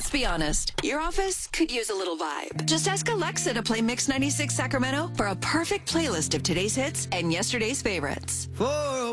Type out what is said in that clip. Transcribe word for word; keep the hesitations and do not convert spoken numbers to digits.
Let's be honest, your office could use a little vibe. Just ask Alexa to play Mix ninety-six Sacramento for a perfect playlist of today's hits and yesterday's favorites. four oh